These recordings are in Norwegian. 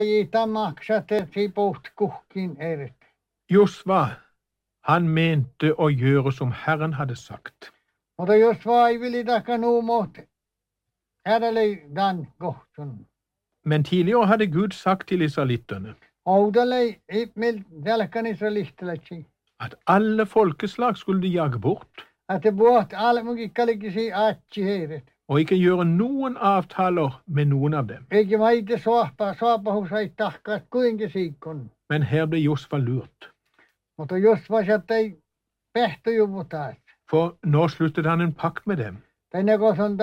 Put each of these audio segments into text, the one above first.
Ita maksate si bort kuhkin eret. Josva, han mente å gjøre som Herren hadde sagt. Mutta jos vaan ei vilitaka nuumot, ädäli dan kohtun. Men tidligere hadde Gud sagt til israelitterne Oudalei ipmil jälkän israelistalaksi. at alle folkeslag skulle de jage bort, Att det buot almukikkalikkisi aatsi heiret. og ikke gjøre noen avtaler med noen av dem. Eikä maite soapahus ei tahkaat kuinka siikon. Men her ble Josva lurt, Mutta jos vasat ei pehtojuvu taas. for nå sluttet han en pakt med dem. Tai nekos on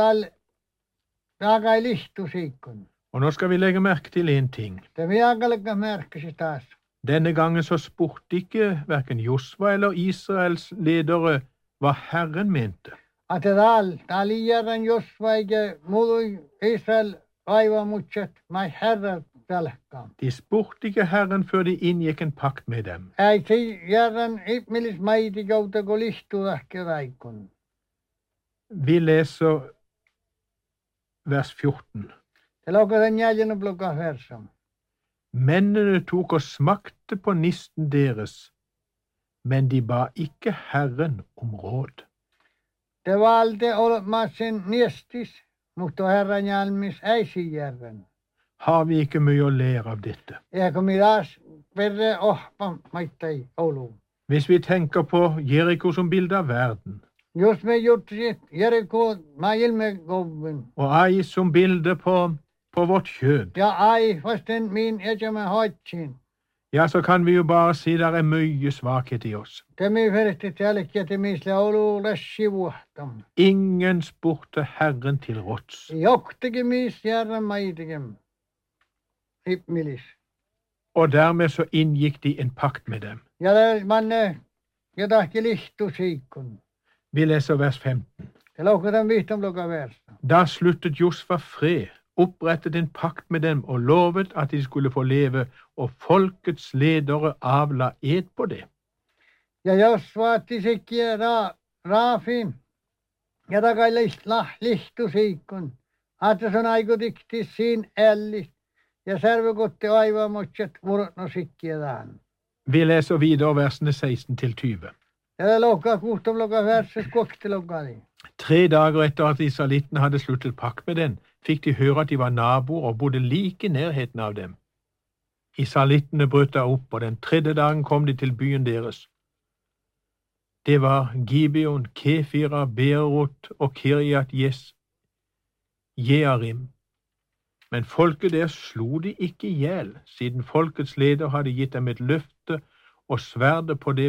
täällä ei lihtu siikon. Og nå skal vi legge merke til en ting. Det miakallikka märkisi taas. Denne gangen så spurte ikke hverken Josva eller Israels ledere hva Herren mente. Että täällä järän jos vaikka muului Israel aivan mutset, mai herrat tälkkaan. De spurte ikke Herren før de inngikk en pakt med dem. Ei si järän ipmilis maiti kautako lihtu ähkä raikon. Vi leser vers 14. Det lukka den jäljenen plukka versam. Mennene tok og smakte på nisten deres, men de ba ikke Herren om råd. Det valde olemasen niestis, mutta herran jalmis ei si järän. Har vi ikke mye å lære av dette? Eikö midas verre ohpa maittai olu. Hvis vi tenker på Jeriko som bilde av verden, Jos me juttisit Jeriko ma ilme govin. og Ai som bilde på vårt kjød, Ja ai vasten min ejämä hoitsin. ja, så kan vi jo bare si der er mye svakhet i oss. Temi veresti tälkkiä temisle olu lässivuhtam. Ingen spurte Herren til råds. Joktikin mis järän maitikin. Ipmilis. Og dermed så inngikk de en pakt med dem. Ja manne jotakin lihtu siikun. Vi leser vers 15. Det laukataan vihtam luka versa. Da sluttet Josva fred, opprettet en pakt med dem og lovet at de skulle få leve, og folkets ledere avla ed på det. Ja jos vaatti sikkiä raafin. Ja takai lihtu siikun. Että se on aikutikti siin ällis. Ja särvekotti aivan mutset vurotno sikkiä tähän. Vi leser videre versene 16-20. Ja det laukaa kuhtam luka verses kokti lukali. 3 dager etter at israelittene hadde sluttet pakt med dem, fikk de høre at de var naboer og bodde like i nærheten av dem. Israelittene brøt da opp, og den 3. dagen kom de til byen deres. Det var Gibeon, Kefira, Beerot og Kirjat Jearim. Men folket der slo de ikke ihjel, siden folkets leder hadde gitt dem et løfte og sverdet på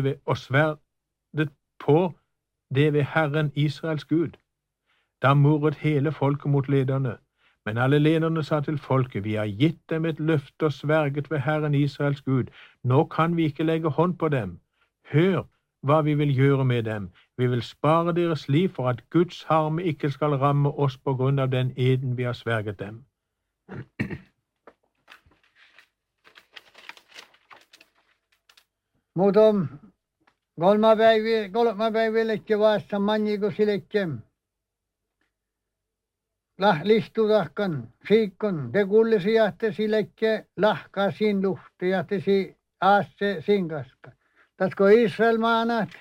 det ved Herren Israels Gud. Da murret hele folket mot lederne, men alle lederne sa til folket, vi har gitt dem et løfte og sverget ved Herren Israels Gud. Nå kan vi ikke legge hånd på dem. Hør hva vi vil gjøre med dem. Vi vil spare deres liv for at Guds harme ikke skal ramme oss på grunn av den eden vi har sverget dem. Mutta kolma päivillekin vasta manjiko sillekin. Lihtutahkan siikon. Te kullisi jahte sillekin lahkaa siin luhti ja te si aasse sinkaska. Tatko Israel maanat.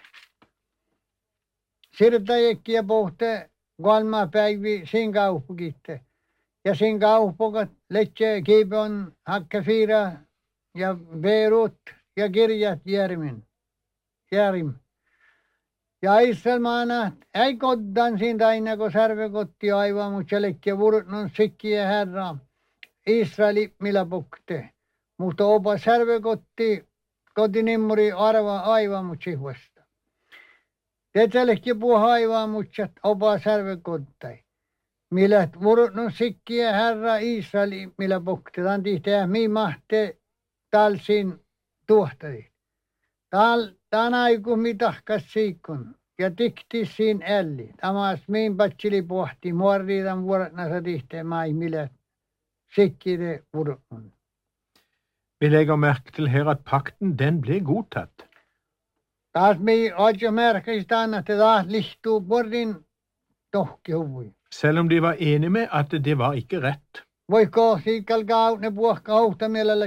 Sirtajekki ja pohte kolma päivi siin kaupukitte. Ja siin kaupukat letse Gibeon, Hakkefira ja Beerut ja Kirjat Jearim. Ja Israel maanat ei koddan siin taina, kun särvekotti aivan, mutta selekkiä vurutnon sikkiä herra Israeli millä pukte. Mutta opa särvekotti kotinimmuri arva aivan, mutta sihvasta. Te selekkiä puha aivan, mutta opa särvekottai. Millä vurutnon sikkiä herra Israeli millä pukte. Tämän tihtää mii mahte talsin tuhtari. Tämän aiku mitahkas siikon ja tikti siin älli. Tamas miin patsili pohti muorri tämän vuorotnasa tihtää mai millä sikkide vurutnon. Vi legger merke til her at pakten, den ble godtatt. Taas mii ojo merkistä anna, että taas lihtuu vuorin tohki huvui. Selv om de var enige med at det var ikke rett. Voiko siitä kalkaa ne puhka houhta mielellä